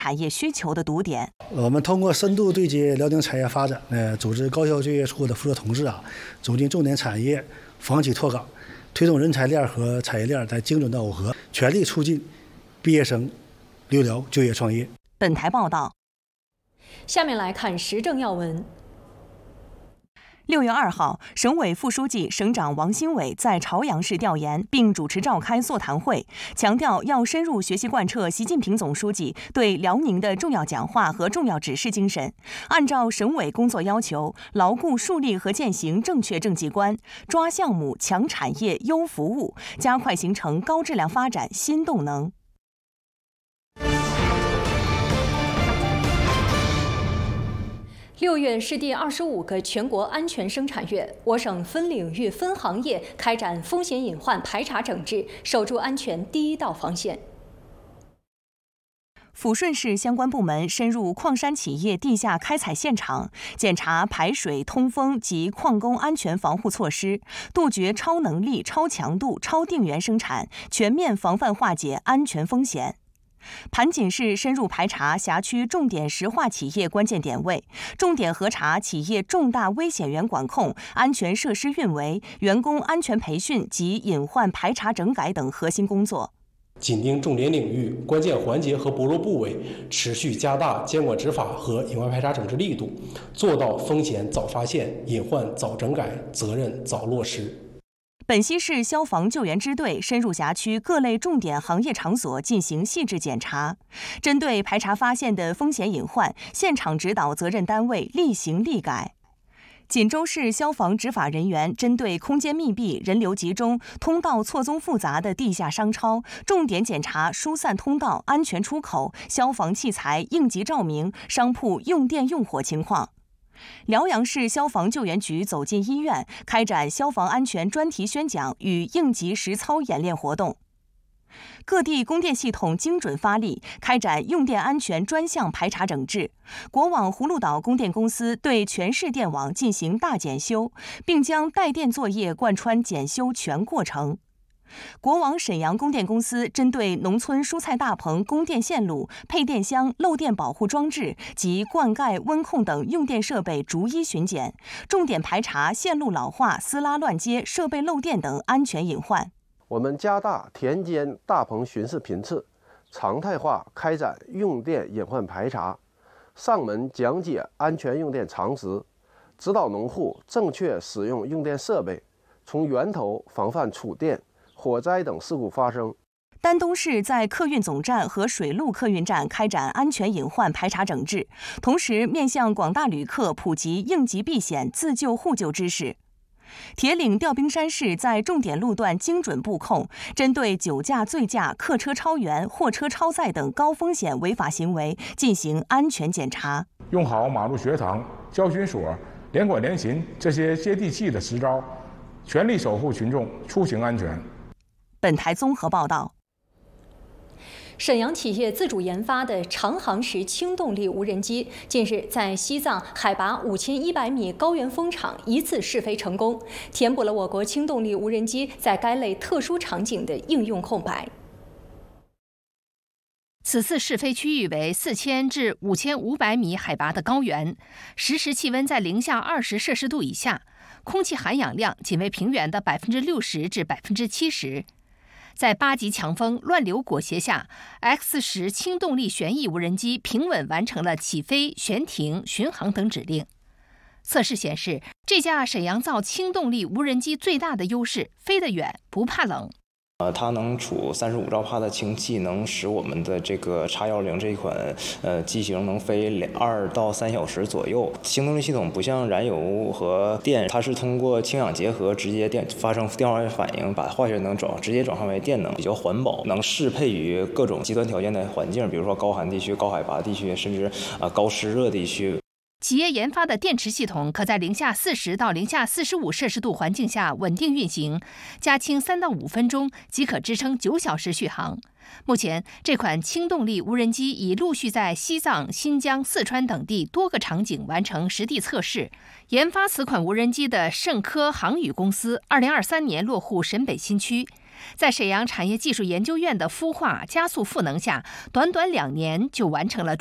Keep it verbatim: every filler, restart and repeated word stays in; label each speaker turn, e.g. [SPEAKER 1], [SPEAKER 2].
[SPEAKER 1] 产业需求的堵点。
[SPEAKER 2] 我们通过深度对接辽宁产业发展，呃，组织高校就业处的负责同志啊，走进重点产业，房企拓岗，推动人才链和产业链在精准的耦合，全力促进毕业生留辽就业创业。
[SPEAKER 1] 本台报道。
[SPEAKER 3] 下面来看时政要闻。
[SPEAKER 1] 六月二号，省委副书记、省长王新伟在朝阳市调研，并主持召开座谈会，强调要深入学习贯彻习近平总书记对辽宁的重要讲话和重要指示精神，按照省委工作要求，牢固树立和践行正确政绩观，抓项目、强产业、优服务，加快形成高质量发展新动能。
[SPEAKER 3] 六月是第二十五个全国安全生产月，我省分领域、分行业开展风险隐患排查整治，守住安全第一道防线。
[SPEAKER 1] 抚顺市相关部门深入矿山企业地下开采现场，检查排水、通风及矿工安全防护措施，杜绝超能力、超强度、超定员生产，全面防范化解安全风险。盘锦市深入排查辖区重点石化企业关键点位，重点核查企业重大危险源管控、安全设施运维、员工安全培训及隐患排查整改等核心工作。
[SPEAKER 4] 紧盯重点领域、关键环节和薄弱部位，持续加大监管执法和隐患排查整治力度，做到风险早发现、隐患早整改、责任早落实。
[SPEAKER 1] 本溪市消防救援支队深入辖区各类重点行业场所进行细致检查，针对排查发现的风险隐患，现场指导责任单位立行立改。锦州市消防执法人员针对空间密闭、人流集中、通道错综复杂的地下商超，重点检查疏散通道、安全出口、消防器材、应急照明、商铺用电用火情况。辽阳市消防救援局走进医院，开展消防安全专题宣讲与应急实操演练活动。各地供电系统精准发力，开展用电安全专项排查整治。国网葫芦岛供电公司对全市电网进行大检修，并将带电作业贯穿检修全过程。国网沈阳供电公司针对农村蔬菜大棚供电线路、配电箱、漏电保护装置及灌溉、温控等用电设备逐一巡检，重点排查线路老化、撕拉乱接、设备漏电等安全隐患。
[SPEAKER 5] 我们加大田间大棚巡视频次，常态化开展用电隐患排查，上门讲解安全用电常识，指导农户正确使用用电设备，从源头防范触电、火灾等事故发生。
[SPEAKER 1] 丹东市在客运总站和水路客运站开展安全隐患排查整治，同时面向广大旅客普及应急避险、自救互救知识。铁岭调兵山市在重点路段精准布控，针对酒驾、醉驾、客车超员、货车超载等高风险违法行为进行安全检查。
[SPEAKER 6] 用好马路学堂、交巡所、联管联勤这些接地气的实招，全力守护群众出行安全。
[SPEAKER 1] 本台综合报道。
[SPEAKER 3] 沈阳企业自主研发的长航时轻动力无人机，近日在西藏海拔五千一百米高原风场一次试飞成功，填补了我国轻动力无人机在该类特殊场景的应用空白。
[SPEAKER 7] 此次试飞区域为四千至五千五百米海拔的高原，实时气温在零下二十摄氏度以下，空气含氧量仅为平原的百分之六十至百分之七十。在八级强风乱流裹挟下 ，X 十轻动力旋翼无人机平稳完成了起飞、悬停、巡航等指令。测试显示，这架沈阳造轻动力无人机最大的优势，飞得远，不怕冷。
[SPEAKER 8] 呃，它能储三十五兆帕的氢气，能使我们的这个叉幺零这一款呃机型能飞两二到三小时左右。轻动力系统不像燃油和电，它是通过氢氧结合直接电发生电化学反应，把化学能转直接转化为电能，比较环保，能适配于各种极端条件的环境，比如说高寒地区、高海拔地区，甚至啊、呃、高湿热地区。
[SPEAKER 7] 企业研发的电池系统可在零下四十到零下四十五摄氏度环境下稳定运行，加氢三到五分钟即可支撑九小时续航。目前，这款轻动力无人机已陆续在西藏、新疆、四川等地多个场景完成实地测试。研发此款无人机的盛科航宇公司，二零二三年落户沈北新区。 在沈阳产业技术研究院的孵化加速赋能下，短短两年就完成了